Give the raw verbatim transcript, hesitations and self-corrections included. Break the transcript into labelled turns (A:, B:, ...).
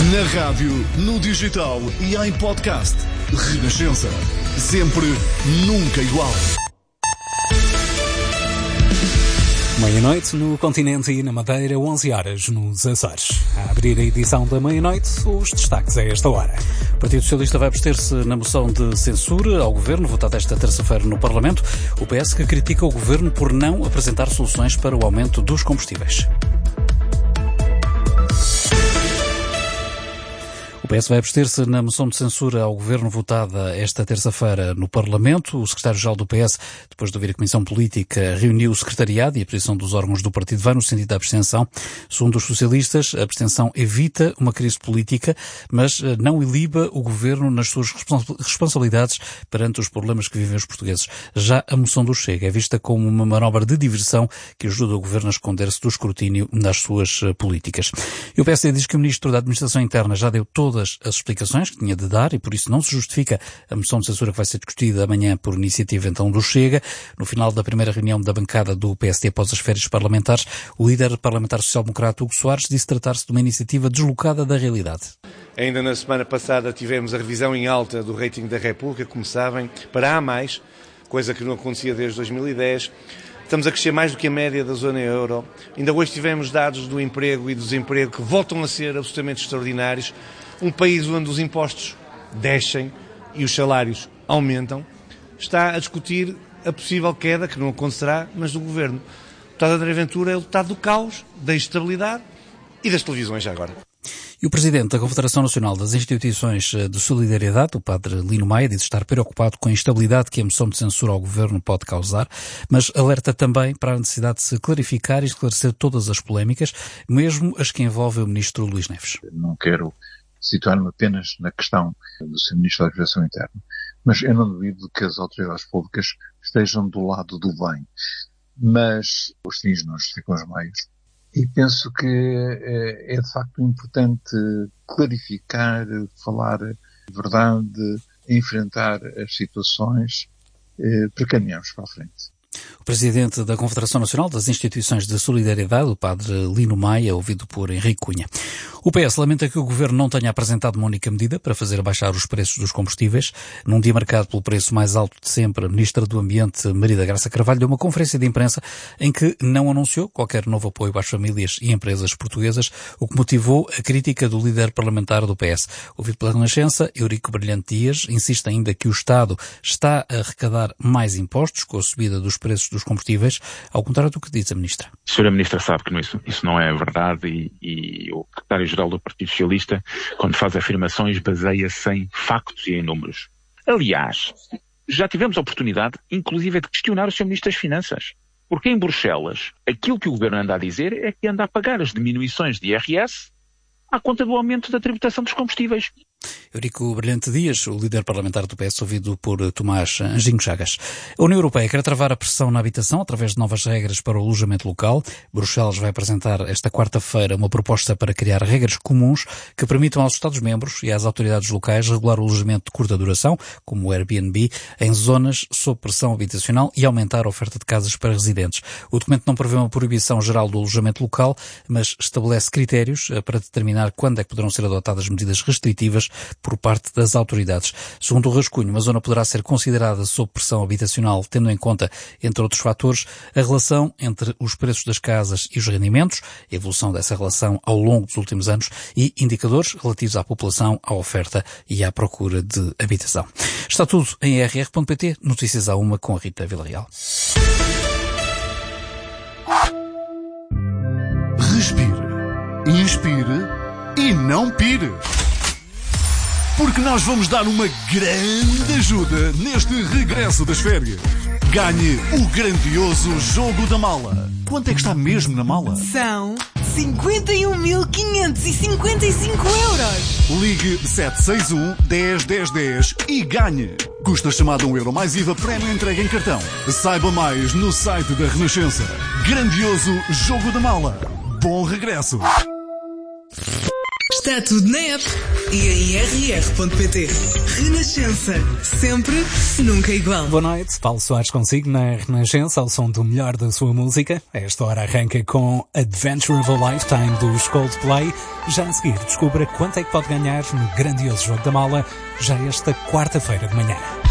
A: Na rádio, no digital e em podcast. Renascença. Sempre, nunca igual.
B: Meia-noite no continente e na Madeira, onze horas nos Açores. A abrir a edição da meia-noite, os destaques a esta hora. O Partido Socialista vai abster-se na moção de censura ao Governo, votada esta terça-feira no Parlamento. O P S que critica o Governo por não apresentar soluções para o aumento dos combustíveis. O P S vai abster-se na moção de censura ao Governo votada esta terça-feira no Parlamento. O secretário-geral do P S, depois de ouvir a Comissão Política, reuniu o secretariado e a posição dos órgãos do partido vai no sentido da abstenção. Segundo os socialistas, a abstenção evita uma crise política, mas não iliba o Governo nas suas responsabilidades perante os problemas que vivem os portugueses. Já a moção do Chega é vista como uma manobra de diversão que ajuda o Governo a esconder-se do escrutínio nas suas políticas. E o P S diz que o Ministro da Administração Interna já deu todas as explicações que tinha de dar e por isso não se justifica a moção de censura que vai ser discutida amanhã por iniciativa então do Chega. No final da primeira reunião da bancada do P S D após as férias parlamentares, o líder parlamentar social-democrata Hugo Soares disse tratar-se de uma iniciativa deslocada da realidade.
C: Ainda na semana passada tivemos a revisão em alta do rating da República, como sabem, para A mais, coisa que não acontecia desde dois mil e dez. Estamos a crescer mais do que a média da zona euro. Ainda hoje tivemos dados do emprego e do desemprego que voltam a ser absolutamente extraordinários. Um país onde os impostos descem e os salários aumentam, está a discutir a possível queda, que não acontecerá, mas do Governo. O deputado André Ventura é o deputado do caos, da instabilidade e das televisões já agora.
B: E o Presidente da Confederação Nacional das Instituições de Solidariedade, o Padre Lino Maia, diz estar preocupado com a instabilidade que a moção de censura ao Governo pode causar, mas alerta também para a necessidade de se clarificar e esclarecer todas as polémicas, mesmo as que envolvem o Ministro Luís Neves.
D: Não quero situar-me apenas na questão do seu Ministro da Administração Interna, mas eu não duvido que as autoridades públicas estejam do lado do bem, mas os fins não justificam os meios. E penso que é de facto importante clarificar, falar a verdade, enfrentar as situações para caminharmos para a frente.
B: O Presidente da Confederação Nacional das Instituições de Solidariedade, o Padre Lino Maia, ouvido por Henrique Cunha. O P S lamenta que o Governo não tenha apresentado uma única medida para fazer baixar os preços dos combustíveis. Num dia marcado pelo preço mais alto de sempre, a Ministra do Ambiente, Maria da Graça Carvalho, deu uma conferência de imprensa em que não anunciou qualquer novo apoio às famílias e empresas portuguesas, o que motivou a crítica do líder parlamentar do P S. Ouvido pela Renascença, Eurico Brilhante Dias insiste ainda que o Estado está a arrecadar mais impostos com a subida dos preços dos combustíveis, ao contrário do que diz a Ministra.
E: A senhora Ministra sabe que isso, isso não é verdade e, e o secretário-geral do Partido Socialista, quando faz afirmações, baseia-se em factos e em números. Aliás, já tivemos a oportunidade, inclusive, de questionar o senhor Ministro das Finanças. Porque em Bruxelas, aquilo que o Governo anda a dizer é que anda a pagar as diminuições de I R S à conta do aumento da tributação dos combustíveis.
B: Eurico Brilhante Dias, o líder parlamentar do P S, ouvido por Tomás Anjinho Chagas. A União Europeia quer travar a pressão na habitação através de novas regras para o alojamento local. Bruxelas vai apresentar esta quarta-feira uma proposta para criar regras comuns que permitam aos Estados-membros e às autoridades locais regular o alojamento de curta duração, como o Airbnb, em zonas sob pressão habitacional e aumentar a oferta de casas para residentes. O documento não prevê uma proibição geral do alojamento local, mas estabelece critérios para determinar quando é que poderão ser adotadas medidas restritivas por parte das autoridades. Segundo o rascunho, uma zona poderá ser considerada sob pressão habitacional, tendo em conta, entre outros fatores, a relação entre os preços das casas e os rendimentos, a evolução dessa relação ao longo dos últimos anos e indicadores relativos à população, à oferta e à procura de habitação. Está tudo em r r ponto p t, notícias à uma com a Rita Villarreal.
A: Respire, inspire e não pire. Porque nós vamos dar uma grande ajuda neste regresso das férias. Ganhe o grandioso Jogo da Mala. Quanto é que está mesmo na mala?
F: São cinquenta e um mil quinhentos e cinquenta e cinco euros.
A: Ligue sete seis um, dez, dez, dez e ganhe. Custa chamada um euro mais I V A, prémio entrega em cartão. Saiba mais no site da Renascença. Grandioso Jogo da Mala. Bom regresso.
F: Está tudo na app e em r r ponto p t. Renascença. Sempre, nunca igual.
B: Boa noite. Paulo Soares consigo na Renascença, ao som do melhor da sua música. Esta hora arranca com Adventure of a Lifetime dos Coldplay. Já a seguir, descubra quanto é que pode ganhar no grandioso Jogo da Mala, já esta quarta-feira de manhã.